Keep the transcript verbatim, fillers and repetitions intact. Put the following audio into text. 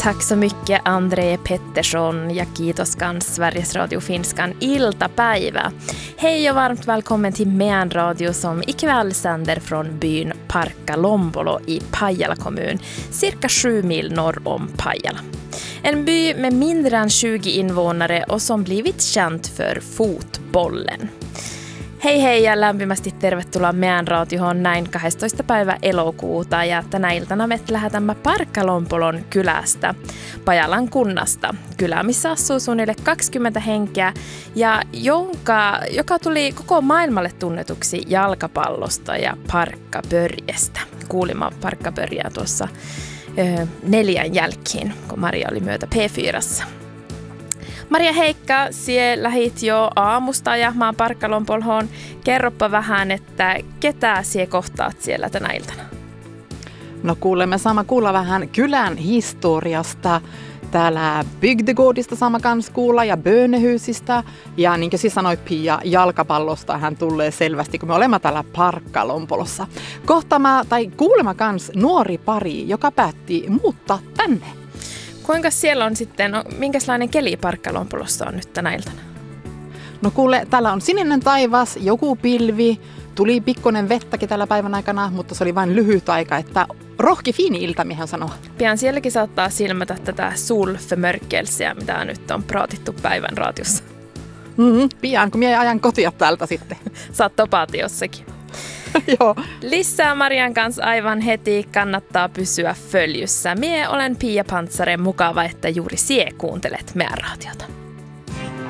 Tack så mycket André Pettersson ja kiitos kans Sveriges Radio Finskan iltapäivä. Hej och varmt välkommen till Meän Radio som ikväll sänder från byn Parkkalompolo i Pajala kommun, cirka sju mil norr om Pajala. En by med mindre än tjugo invånare och som blivit känt för fotbollen. Hei hei ja lämpimästi tervetuloa Meän radioon näin kahdestoista päivä elokuuta ja tänä iltana me lähetämme Parkkalompolon kylästä, Pajalan kunnasta. Kylä, missä asuu suunnilleen kaksikymmentä henkeä ja jonka, joka tuli koko maailmalle tunnetuksi jalkapallosta ja parkkapörjestä. Kuulimme parkkapörjää tuossa ö, neljän jälkeen, kun Maria oli myötä P neljä. Maria Heikka, sie lähit jo aamusta ajamaan Parkkalompolhoon. Kerropa vähän, että ketä sie kohtaat siellä tänä iltana? No kuulemme saamme kuulla vähän kylän historiasta. Täällä bygdegårdista saamme kans kuulla ja bönehysistä. Ja niin kuin siis sanoit Pia, jalkapallosta hän tulee selvästi, kun me olemme täällä Parkkalompolossa. Kohtaamme tai kuulemme kans nuori pari, joka päätti muuttaa tänne. Kuinka siellä on sitten, no, minkälainen keli Parkkalompolossa on nyt tänä iltana? No kuule, täällä on sininen taivas, joku pilvi, tuli pikkonen vettäkin tällä päivän aikana, mutta se oli vain lyhyt aika, että rohki fiini ilta, mihän sanoo. Pian sielläkin saattaa silmätä tätä solförmörkelsiä, mitä nyt on praatittu päivän raatiossa. Mm-hmm, pian, kun minä ajan kotia täältä sitten. Saat topaati jossakin. Joo. Lisää Marian kanssa aivan heti, kannattaa pysyä följyssä. Mie olen Pia Pantsare, mukava, että juuri sie kuuntelet Meän raatiota.